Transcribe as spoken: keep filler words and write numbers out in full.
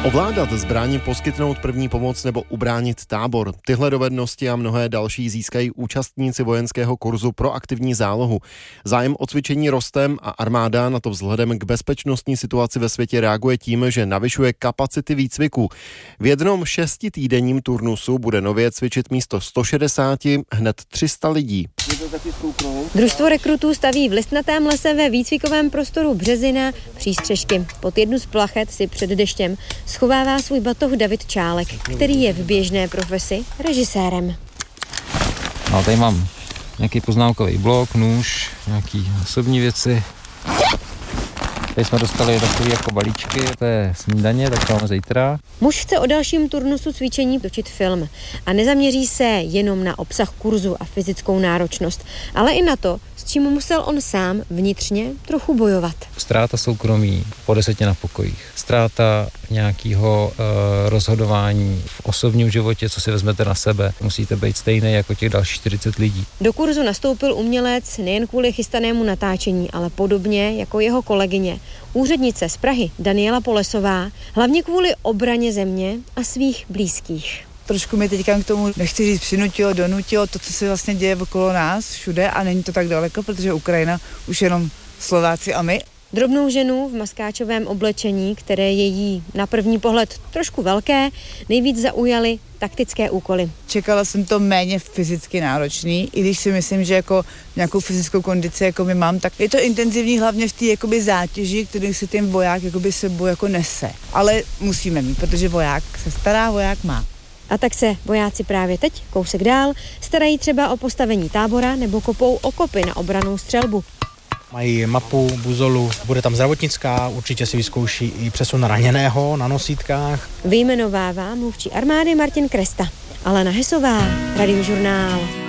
Ovládat zbraň, poskytnout první pomoc nebo ubránit tábor. Tyhle dovednosti a mnohé další získají účastníci vojenského kurzu pro aktivní zálohu. Zájem o cvičení roste a armáda na to vzhledem k bezpečnostní situaci ve světě reaguje tím, že navyšuje kapacity výcviku. V jednom šestitýdenním turnusu bude nově cvičit místo sto šedesát hned tři sta lidí. Družstvo rekrutů staví v listnatém lese ve výcvikovém prostoru Březina přístřežky. Pod jednu z plachet si před deštěm schovává svůj batoh David Čálek, který je v běžné profesi režisérem. No, tady mám nějaký poznámkový blok, nůž, nějaký osobní věci. Tady jsme dostali takové jako balíčky, to je snídaně, tak to máme zítra. Muž chce o dalším turnusu cvičení točit film a nezaměří se jenom na obsah kurzu a fyzickou náročnost, ale i na to, s čím musel on sám vnitřně trochu bojovat. Ztráta soukromí po deseti na pokojích, ztráta nějakého e, rozhodování v osobním životě, co si vezmete na sebe. Musíte být stejný jako těch dalších čtyřicet lidí. Do kurzu nastoupil umělec nejen kvůli chystanému natáčení, ale podobně jako jeho kolegyně, úřednice z Prahy Daniela Polesová, hlavně kvůli obraně země a svých blízkých. Trošku mi teďka k tomu, nechci říct, přinutilo, donutilo to, co se vlastně děje okolo nás všude a není to tak daleko, protože Ukrajina už jenom Slováci a my. Drobnou ženu v maskáčovém oblečení, které je jí na první pohled trošku velké, nejvíc zaujaly taktické úkoly. Čekala jsem to méně fyzicky náročný, i když si myslím, že jako nějakou fyzickou kondici jako my mám, tak je to intenzivní hlavně v té jakoby zátěži, kterou si ten voják jakoby sebou jako nese. Ale musíme mít, protože voják se stará, voják má. A tak se vojáci právě teď, kousek dál, starají třeba o postavení tábora nebo kopou okopy na obrannou střelbu. Mají mapu, buzolu, bude tam zdravotnická, určitě si vyzkouší i přesun raněného na nosítkách. Vyjmenovává mluvčí armády Martin Kresta. Alena Hesová, Radiožurnál.